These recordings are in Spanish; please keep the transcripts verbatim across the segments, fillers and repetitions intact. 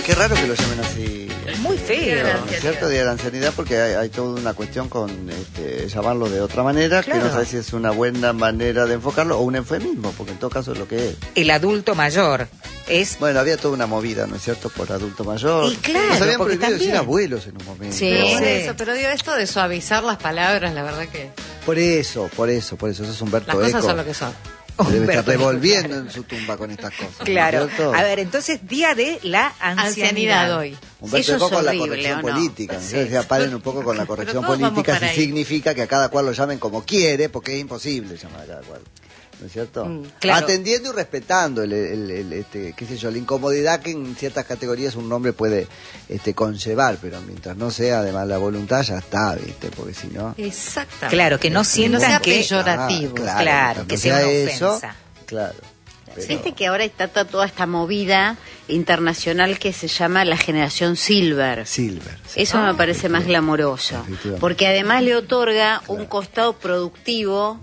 qué raro que lo llamen así. Muy feo. ¿No es cierto? Día de la ancianidad, porque hay, hay toda una cuestión con este, llamarlo de otra manera, claro, que no sabes si es una buena manera de enfocarlo o un eufemismo, porque en todo caso es lo que es. El adulto mayor es... Bueno, había toda una movida, ¿no es cierto?, por adulto mayor. Y claro, nos habían porque prohibido también... decir abuelos en un momento. Sí, pero, por sí. eso, pero digo, esto de suavizar las palabras, la verdad que... Por eso, por eso, por eso, eso es Humberto Eco. Las cosas son lo que son. Debe Humberto estar revolviendo Eco, en su tumba con estas cosas. Claro. ¿No? A ver, entonces, día de la ancianidad, ancianidad hoy. Humberto Eso Eco es con la horrible, corrección ¿o no? política. Sí. Entonces ya paren un poco con la corrección Pero todos vamos política, si para ahí. significa que a cada cual lo llamen como quiere, porque es imposible llamar a cada cual. ¿No es cierto? Mm, claro. Atendiendo y respetando el, el, el, este, qué sé yo, la incomodidad que en ciertas categorías un nombre puede este, conllevar, pero mientras no sea de mala voluntad ya está, ¿viste? Porque si no... Exactamente. Claro, que no no sientan sea que... peyorativo. Ah, claro, Claro, mientras que no sea una eso, ofensa. claro. Pero... Viste que ahora está to- toda esta movida internacional que se llama la generación Silver. Silver. Sí. Eso me parece más glamoroso, Efectivamente. porque además le otorga Claro. un costado productivo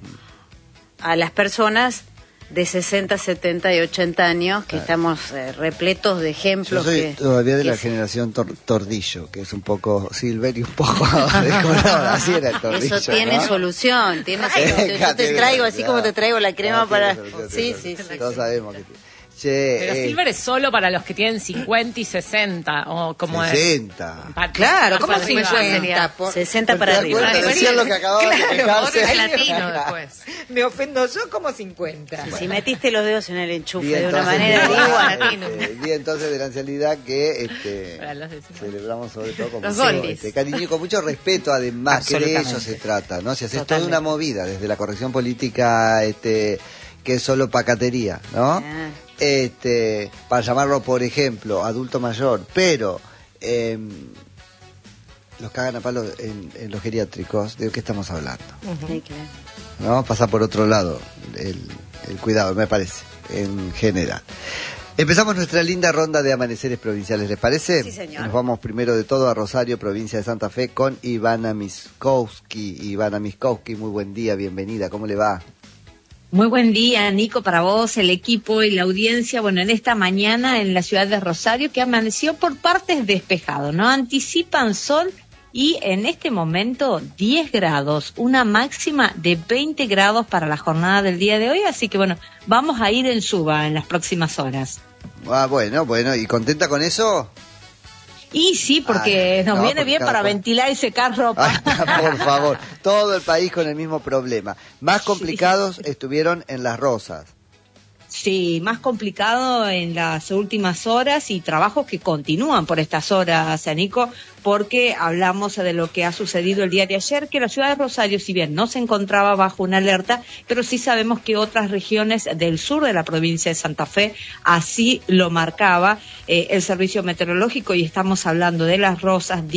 a las personas de sesenta, setenta y ochenta años, que Claro. estamos eh, repletos de Yo ejemplos. soy que, todavía de que la se- generación tor- tordillo, que es un poco silver y un poco decorado. Así era el tordillo. Eso tiene ¿no? solución, tiene Claro. solución. Yo te traigo así como te traigo la crema Ah, para... tiene solución, Sí, tiene sí, solución. sí. Todos sabemos que tiene. Che, Pero eh, Silver es solo para los que tienen cincuenta y sesenta, o como sesenta. es. Pa- Claro, más ¿cómo para arriba. cincuenta? Por... sesenta para ¿Te arriba. acuerdas? Decían lo que acababa de Claro, quejarse. Ahora es latino después. Me ofendo yo como cincuenta. Si metiste los dedos en el enchufe Y de una entonces, manera día, igual. este, día entonces de la ancianidad que este, Para los de cincuenta. celebramos sobre todo con Los mucho oldies. este, cariño y con mucho respeto, además, que de Absolutamente. eso se trata, ¿no? Si haces Totalmente. toda una movida desde la corrección política este, que es solo pacatería, ¿no? Ah. Este, para llamarlo, por ejemplo, adulto mayor, pero eh, los cagan a palos en, en los geriátricos, ¿de qué estamos hablando? Sí, claro. ¿No? Pasa por otro lado el, el cuidado, me parece, en general. Empezamos nuestra linda ronda de amaneceres provinciales, ¿les parece? Sí, señor. Nos vamos primero de todo a Rosario, provincia de Santa Fe, con Ivana Miskowski. Ivana Miskowski, muy buen día, bienvenida, ¿cómo le va? Muy buen día, Nico, para vos, el equipo y la audiencia. Bueno, en esta mañana en la ciudad de Rosario, que amaneció por partes despejado, ¿no? Anticipan sol y en este momento diez grados, una máxima de veinte grados para la jornada del día de hoy. Así que, bueno, vamos a ir en suba en las próximas horas. Ah, bueno, bueno, ¿y contenta con eso? Y sí, porque Ay, nos no, viene porque bien cada para cual- ventilar y secar ropa. Ay, por favor, todo el país con el mismo problema. Más complicados estuvieron en Las Rosas. Sí, más complicado en las últimas horas y trabajos que continúan por estas horas, Nico, porque hablamos de lo que ha sucedido el día de ayer, que la ciudad de Rosario, si bien no se encontraba bajo una alerta, pero sí sabemos que otras regiones del sur de la provincia de Santa Fe así lo marcaba eh, el servicio meteorológico, y estamos hablando de Las Rosas,